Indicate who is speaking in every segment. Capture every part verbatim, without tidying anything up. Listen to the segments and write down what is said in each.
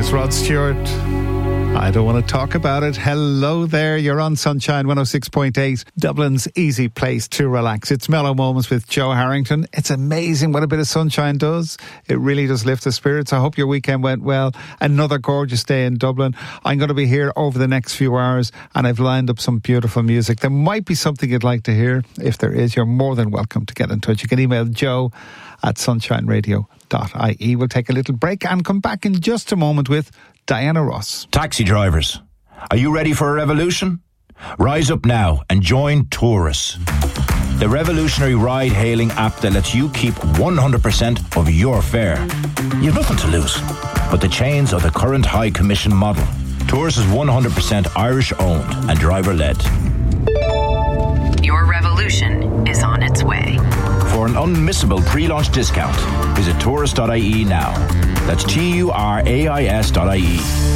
Speaker 1: was Rod Stewart. I don't want to talk about it. Hello there. You're on Sunshine one oh six point eight, Dublin's easy place to relax. It's Mellow Moments with Joe Harrington. It's amazing what a bit of sunshine does. It really does lift the spirits. I hope your weekend went well. Another gorgeous day in Dublin. I'm going to be here over the next few hours, and I've lined up some beautiful music. There might be something you'd like to hear. If there is, you're more than welcome to get in touch. You can email joe at sunshine radio dot I E. We'll take a little break and come back in just a moment with Diana Ross.
Speaker 2: Taxi drivers, are you ready for a revolution? Rise up now and join Taurus, the revolutionary ride-hailing app that lets you keep one hundred percent of your fare. You've nothing to lose but the chains of the current high commission model. Taurus is one hundred percent Irish-owned and driver-led.
Speaker 3: Your revolution is on its way.
Speaker 2: For an unmissable pre-launch discount, visit taurus dot I E now. That's T U R A I S dot I E.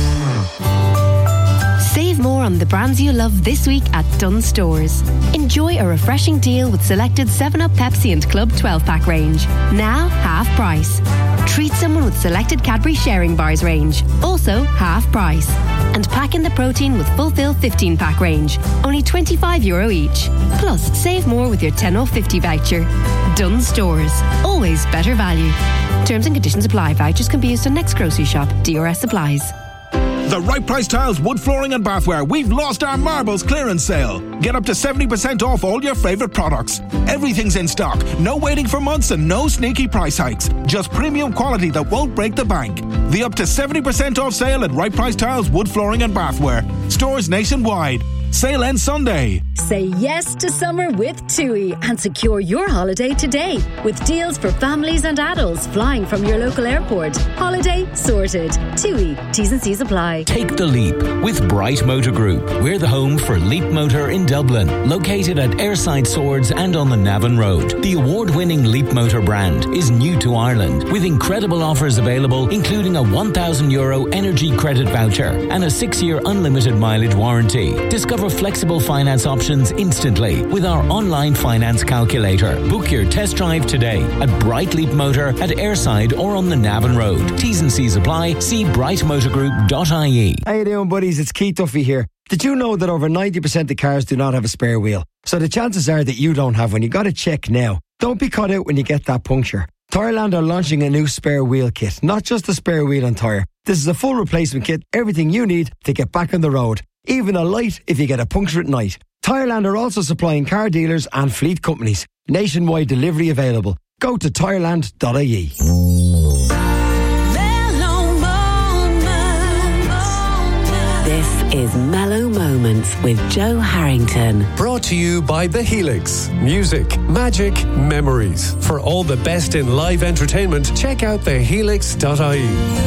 Speaker 4: Save more on the brands you love this week at Dunnes Stores. Enjoy a refreshing deal with selected seven up, Pepsi and Club twelve-pack range. Now half price. Treat someone with selected Cadbury Sharing Bars range. Also half price. And pack in the protein with Fulfill fifteen-pack range. Only twenty-five euro each. Plus, save more with your ten off fifty voucher. Dunnes Stores. Always better value. Terms and conditions apply. Vouchers can be used on next grocery shop. D R S supplies.
Speaker 5: The Right Price Tiles, wood flooring and bathware. We've lost our marbles clearance sale. Get up to seventy percent off all your favourite products. Everything's in stock. No waiting for months and no sneaky price hikes. Just premium quality that won't break the bank. The up to seventy percent off sale at Right Price Tiles, wood flooring and bathware. Stores nationwide. Sale ends Sunday.
Speaker 6: Say yes to summer with TUI and secure your holiday today with deals for families and adults flying from your local airport. Holiday sorted. TUI. T's and C's apply.
Speaker 7: Take the leap with Bright Motor Group. We're the home for Leap Motor in Dublin, located at Airside Swords and on the Navan Road. The award-winning Leap Motor brand is new to Ireland with incredible offers available, including a one thousand euro energy credit voucher and a six-year unlimited mileage warranty. Discover flexible finance options instantly with our online finance calculator. Book your test drive today at Bright Leap Motor at Airside or on the Navan Road. T's and C's apply. See bright motor group dot I E.
Speaker 8: How you doing, buddies? It's Keith Duffy here. Did you know that over ninety percent of cars do not have a spare wheel? So the chances are that you don't have one. You got to check now. Don't be caught out when you get that puncture. Tyreland are launching a new spare wheel kit. Not just a spare wheel and tyre. This is a full replacement kit. Everything you need to get back on the road. Even a light if you get a puncture at night. Tyreland are also supplying car dealers and fleet companies. Nationwide delivery available. Go to tyreland dot I E.
Speaker 9: This is Mellow Moments with Joe Harrington.
Speaker 10: Brought to you by The Helix. Music, magic, memories. For all the best in live entertainment, check out the helix dot I E.